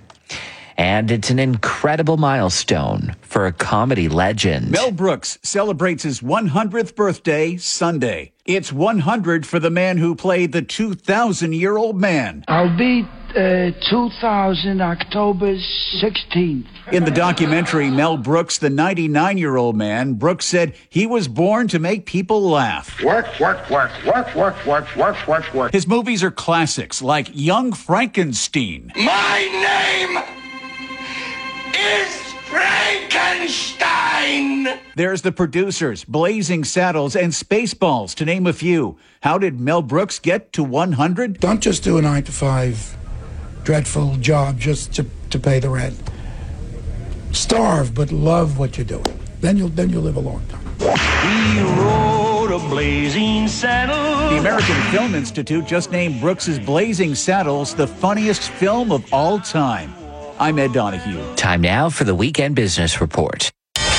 And it's an incredible milestone for a comedy legend.
Mel Brooks celebrates his one hundredth birthday Sunday. It's one hundred for the man who played the two thousand year old man.
I'll be uh, two thousand, October sixteenth.
In the documentary Mel Brooks, the ninety-nine year old man, Brooks said he was born to make people laugh.
Work, work, work, work, work, work, work, work, work.
His movies are classics like Young Frankenstein.
My name is Frankenstein!
There's The Producers, Blazing Saddles, and Spaceballs, to name a few. How did Mel Brooks get to one hundred?
Don't just do a nine to five dreadful job just to, to pay the rent. Starve, but love what you're doing. Then you'll, then you'll live a long time.
He rode a blazing saddle.
The American Film Institute just named Brooks's Blazing Saddles the funniest film of all time. I'm Ed Donahue.
Time now for the Weekend Business Report.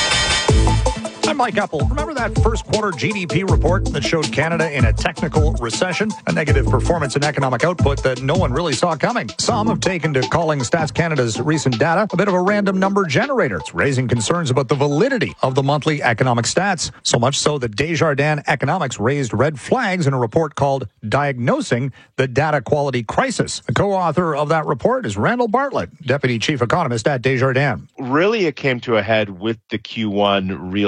I'm Mike Apple. Remember that first quarter G D P report that showed Canada in a technical recession? A negative performance in economic output that no one really saw coming. Some have taken to calling Stats Canada's recent data a bit of a random number generator. It's raising concerns about the validity of the monthly economic stats. So much so that Desjardins Economics raised red flags in a report called Diagnosing the Data Quality Crisis. The co-author of that report is Randall Bartlett, Deputy Chief Economist at Desjardins.
Really, it came to a head with the Q one real G D P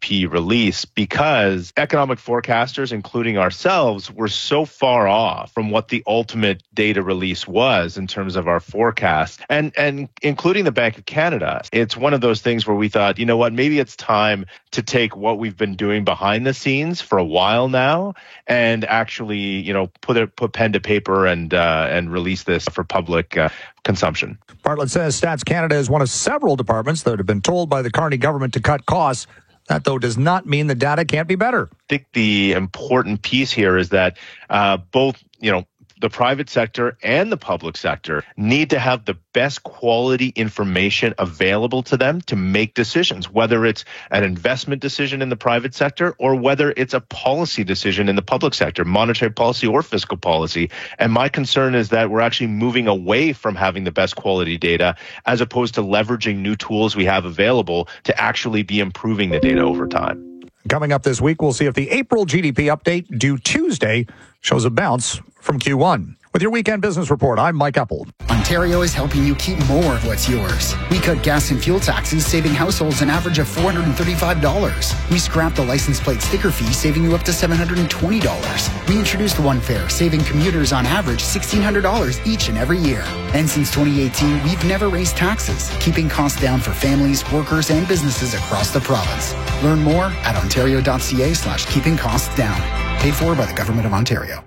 P release because economic forecasters, including ourselves, were so far off from what the ultimate data release was in terms of our forecast, and, and including the Bank of Canada. It's one of those things where we thought, you know what, maybe it's time to take what we've been doing behind the scenes for a while now and actually, you know, put it, put pen to paper and uh, and release this for public uh, consumption.
Bartlett says Stats Canada is one of several departments that have been told by the Carney government to cut costs. That, though, does not mean the data can't be better.
I think the important piece here is that uh, both, you know, the private sector and the public sector need to have the best quality information available to them to make decisions, whether it's an investment decision in the private sector or whether it's a policy decision in the public sector, monetary policy or fiscal policy. And my concern is that we're actually moving away from having the best quality data as opposed to leveraging new tools we have available to actually be improving the data over time.
Coming up this week, we'll see if the April G D P update due Tuesday shows a bounce from Q one. With your Weekend Business Report, I'm Mike Epple.
Ontario is helping you keep more of what's yours. We cut gas and fuel taxes, saving households an average of four hundred thirty-five dollars. We scrapped the license plate sticker fee, saving you up to seven hundred twenty dollars. We introduced One Fare, saving commuters on average one thousand six hundred dollars each and every year. And since twenty eighteen, we've never raised taxes, keeping costs down for families, workers, and businesses across the province. Learn more at ontario.ca slash keeping costs down. Paid for by the Government of Ontario.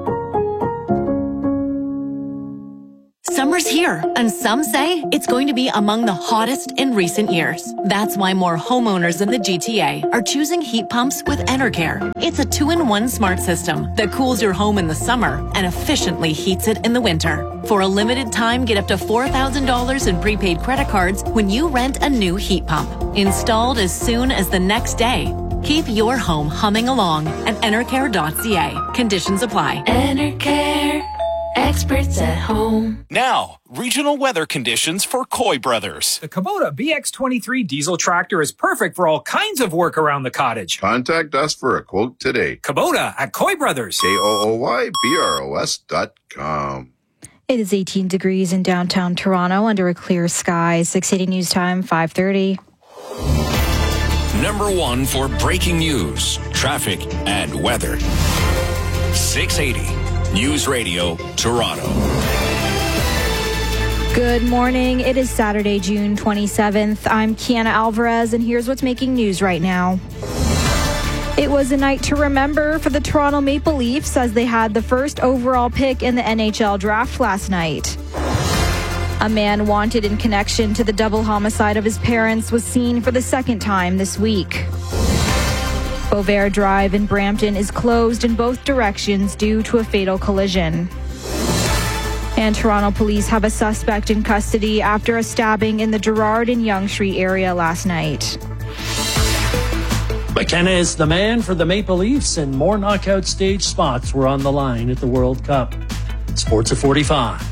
Summer's here, and some say it's going to be among the hottest in recent years. That's why more homeowners in the G T A are choosing heat pumps with Enercare. It's a two-in-one smart system that cools your home in the summer and efficiently heats it in the winter. For a limited time, get up to four thousand dollars in prepaid credit cards when you rent a new heat pump. Installed as soon as the next day. Keep your home humming along at enercare dot c a. Conditions apply.
Enercare. Experts at home.
Now, regional weather conditions for Coy Brothers.
The Kubota B X twenty-three diesel tractor is perfect for all kinds of work around the cottage.
Contact us for a quote today.
Kubota at Coy Brothers.
K O O Y B R O S dot com.
It is eighteen degrees in downtown Toronto under a clear sky. six eighty News Time, five thirty.
Number one for breaking news, traffic, and weather. six eighty News Radio, Toronto.
Good morning. It is Saturday, June twenty-seventh. I'm Kiana Alvarez, and here's what's making news right now. It was a night to remember for the Toronto Maple Leafs as they had the first overall pick in the N H L draft last night. A man wanted in connection to the double homicide of his parents was seen for the second time this week. Beauvair Drive in Brampton is closed in both directions due to a fatal collision. And Toronto police have a suspect in custody after a stabbing in the Gerrard and Yonge Street area last night.
McKenna is the man for the Maple Leafs, and more knockout stage spots were on the line at the World Cup. Sports at forty-five.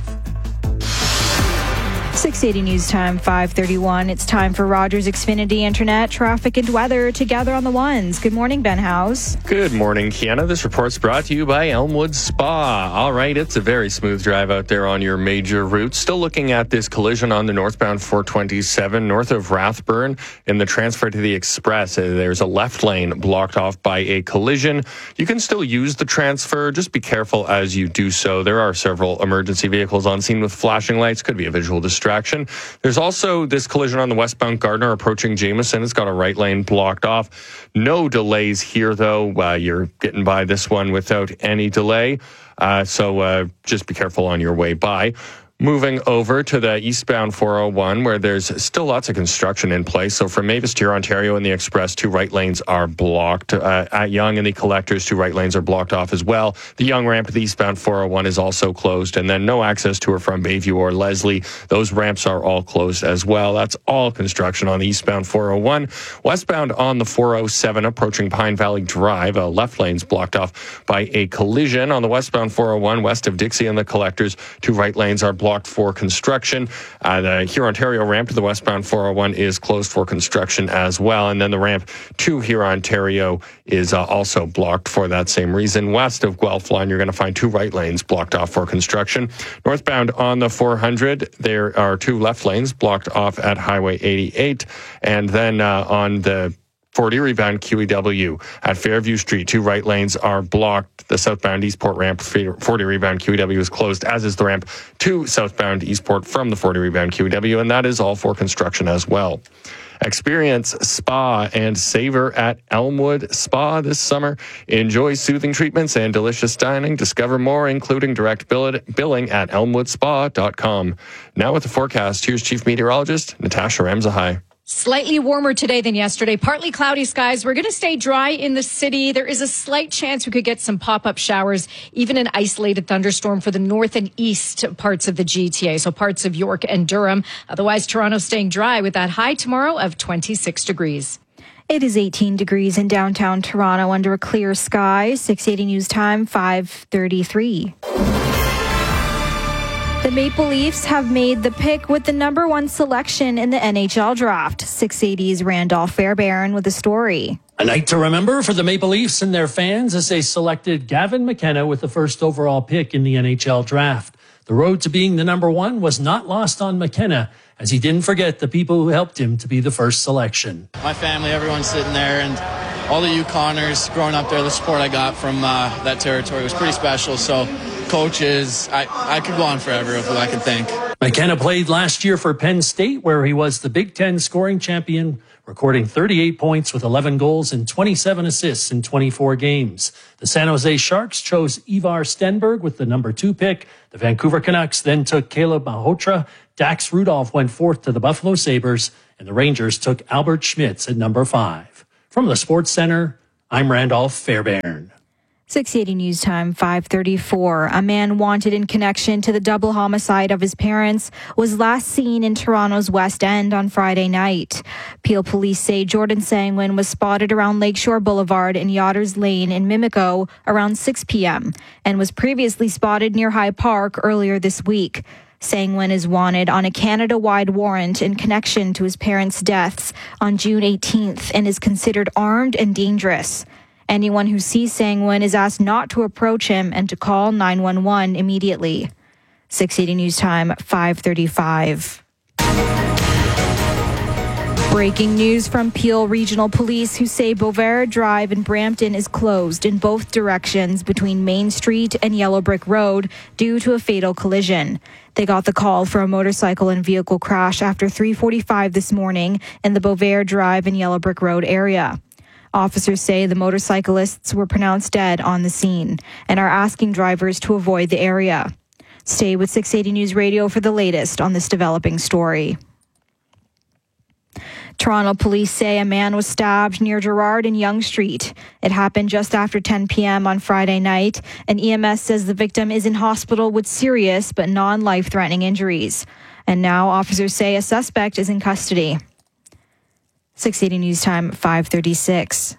six eighty News Time, five thirty-one. It's time for Rogers Xfinity Internet, traffic and weather together on the ones. Good morning, Ben House.
Good morning, Kiana. This report's brought to you by Elmwood Spa. All right, it's a very smooth drive out there on your major routes. Still looking at this collision on the northbound four twenty-seven north of Rathburn in the transfer to the Express. There's a left lane blocked off by a collision. You can still use the transfer. Just be careful as you do so. There are several emergency vehicles on scene with flashing lights. Could be a visual distraction. There's also this collision on the westbound Gardner approaching Jameson. It's got a right lane blocked off. No delays here, though. Uh, you're getting by this one without any delay. Uh, so uh, just be careful on your way by. Moving over to the eastbound four oh one, where there's still lots of construction in place. So from Mavis to Ontario and the Express, two right lanes are blocked. Uh, at Yonge and the Collectors, two right lanes are blocked off as well. The Yonge ramp at the eastbound four oh one is also closed. And then no access to or from Bayview or Leslie. Those ramps are all closed as well. That's all construction on the eastbound four oh one. Westbound on the four oh seven, approaching Pine Valley Drive, uh, left lanes blocked off by a collision. On the westbound four oh one, west of Dixie and the Collectors, two right lanes are blocked for construction. Uh, the Huron Ontario ramp to the westbound four oh one is closed for construction as well. And then the ramp to Huron Ontario is uh, also blocked for that same reason. West of Guelph Line, you're going to find two right lanes blocked off for construction. Northbound on the four hundred, there are two left lanes blocked off at Highway eighty-eight. And then uh, on the forty rebound Q E W. At Fairview Street, two right lanes are blocked. The southbound Eastport ramp, forty rebound Q E W, is closed, as is the ramp to southbound Eastport from the forty rebound Q E W, and that is all for construction as well. Experience spa and savor at Elmwood Spa this summer. Enjoy soothing treatments and delicious dining. Discover more, including direct billing at elmwood spa dot com. Now with the forecast, here's Chief Meteorologist Natasha Ramzahai.
Slightly warmer today than yesterday. Partly cloudy skies. We're going to stay dry in the city. There is a slight chance we could get some pop-up showers, even an isolated thunderstorm for the north and east parts of the G T A, so parts of York and Durham. Otherwise, Toronto staying dry with that high tomorrow of twenty-six degrees.
It is eighteen degrees in downtown Toronto under a clear sky. six eighty News Time, five thirty-three. The Maple Leafs have made the pick with the number one selection in the N H L draft. six eighty's Randolph Fairbairn with the story.
A night to remember for the Maple Leafs and their fans as they selected Gavin McKenna with the first overall pick in the N H L draft. The road to being the number one was not lost on McKenna, as he didn't forget the people who helped him to be the first selection.
My family, everyone's sitting there, and all the Yukoners growing up there, the support I got from uh, that territory was pretty special. So coaches, I, I could go on forever of who I could thank.
McKenna played last year for Penn State, where he was the Big Ten scoring champion, recording thirty-eight points with eleven goals and twenty-seven assists in twenty-four games. The San Jose Sharks chose Ivar Stenberg with the number two pick. The Vancouver Canucks then took Caleb Malhotra. Dax Rudolph went fourth to the Buffalo Sabres, and the Rangers took Albert Schmitz at number five. From the Sports Center, I'm Randolph Fairbairn.
six eighty News Time, five thirty-four. A man wanted in connection to the double homicide of his parents was last seen in Toronto's West End on Friday night. Peel police say Jordan Sangwin was spotted around Lakeshore Boulevard and Yotters Lane in Mimico around six p.m. and was previously spotted near High Park earlier this week. Sangwin is wanted on a Canada-wide warrant in connection to his parents' deaths on June eighteenth and is considered armed and dangerous. Anyone who sees Sangwin is asked not to approach him and to call nine one one immediately. six eighty News Time, five thirty-five. Breaking news from Peel Regional Police, who say Beauvais Drive in Brampton is closed in both directions between Main Street and Yellow Brick Road due to a fatal collision. They got the call for a motorcycle and vehicle crash after three forty-five this morning in the Beauvais Drive and Yellow Brick Road area. Officers say the motorcyclists were pronounced dead on the scene and are asking drivers to avoid the area. Stay with six eighty News Radio for the latest on this developing story. Toronto police say a man was stabbed near Gerrard and Yonge Street. It happened just after ten p.m. on Friday night, and E M S says the victim is in hospital with serious but non-life-threatening injuries. And now officers say a suspect is in custody. six eighty News Time, five thirty-six.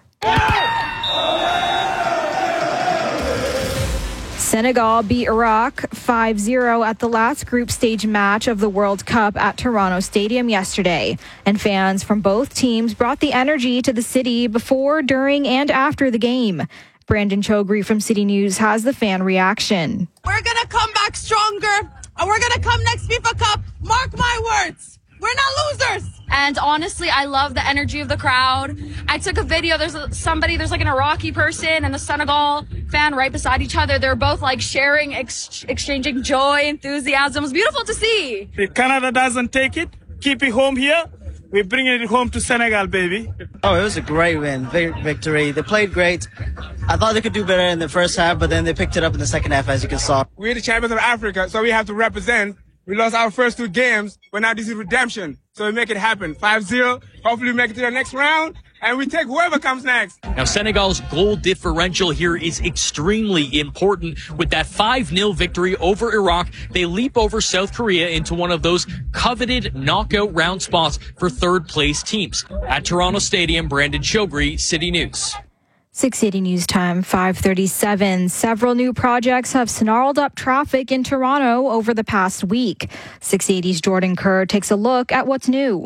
Senegal beat Iraq five zero at the last group stage match of the World Cup at Toronto Stadium yesterday. And fans from both teams brought the energy to the city before, during, and after the game. Brandon Chogri from City News has the fan reaction.
We're going to come back stronger, and we're going to come next FIFA Cup. Mark my words. We're not losers.
And honestly, I love the energy of the crowd. I took a video. There's a, somebody, there's like an Iraqi person and the Senegal fan right beside each other. They're both like sharing, ex- exchanging joy, enthusiasm. It was beautiful to see.
If Canada doesn't take it, keep it home here. We're bringing it home to Senegal, baby.
Oh, it was a great win, big victory. They played great. I thought they could do better in the first half, but then they picked it up in the second half, as you can saw.
We're the champions of Africa, so we have to represent. We lost our first two games, but now this is redemption. So we make it happen. five zero. Hopefully we make it to the next round, and we take whoever comes next.
Now, Senegal's goal differential here is extremely important. With that five nil victory over Iraq, they leap over South Korea into one of those coveted knockout round spots for third-place teams. At Toronto Stadium, Brandon Chogri, City News.
six eighty News Time, five thirty-seven. Several new projects have snarled up traffic in Toronto over the past week. six eighty's Jordan Kerr takes a look at what's new.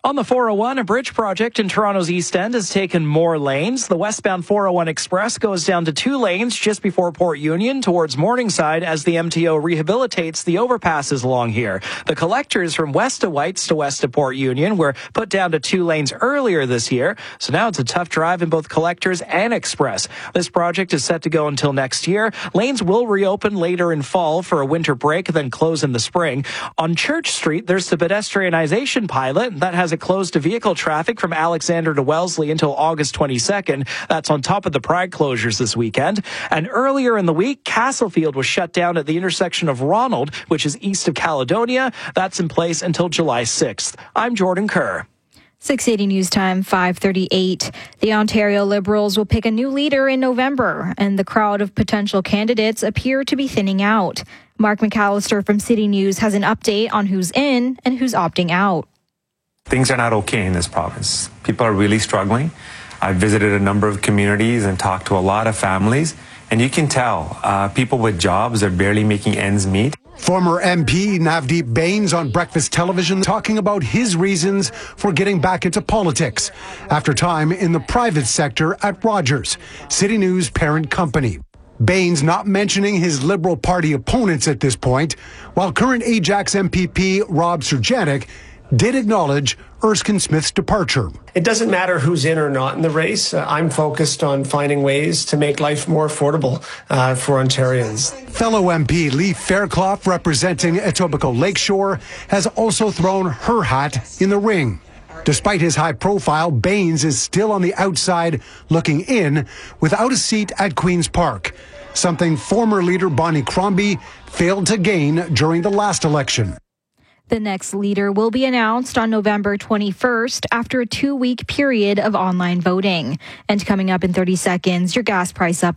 On the four oh one, a bridge project in Toronto's East End has taken more lanes. The westbound four oh one Express goes down to two lanes just before Port Union towards Morningside as the M T O rehabilitates the overpasses along here. The collectors from west of Whites to west of Port Union were put down to two lanes earlier this year, so now it's a tough drive in both collectors and Express. This project is set to go until next year. Lanes will reopen later in fall for a winter break, then close in the spring. On Church Street, there's the pedestrianization pilot that has closed to vehicle traffic from Alexander to Wellesley until August twenty-second. That's on top of the Pride closures this weekend. And earlier in the week, Castlefield was shut down at the intersection of Ronald, which is east of Caledonia. That's in place until July sixth. I'm Jordan Kerr.
six eighty News Time, five thirty-eight. The Ontario Liberals will pick a new leader in November, and the crowd of potential candidates appear to be thinning out. Mark McAllister from City News has an update on who's in and who's opting out.
Things are not okay in this province. People are really struggling. I've visited a number of communities and talked to a lot of families, and you can tell uh, people with jobs are barely making ends meet.
Former M P Navdeep Bains on Breakfast Television talking about his reasons for getting back into politics after time in the private sector at Rogers, City News' parent company. Bains not mentioning his Liberal Party opponents at this point, while current Ajax M P P Rob Sergetic did acknowledge Erskine Smith's departure.
It doesn't matter who's in or not in the race. Uh, I'm focused on finding ways to make life more affordable uh, for Ontarians.
Fellow M P Lee Fairclough, representing Etobicoke Lakeshore, has also thrown her hat in the ring. Despite his high profile, Bains is still on the outside looking in without a seat at Queen's Park, something former leader Bonnie Crombie failed to gain during the last election.
The next leader will be announced on November twenty-first after a two-week period of online voting. And coming up in thirty seconds, your gas price up.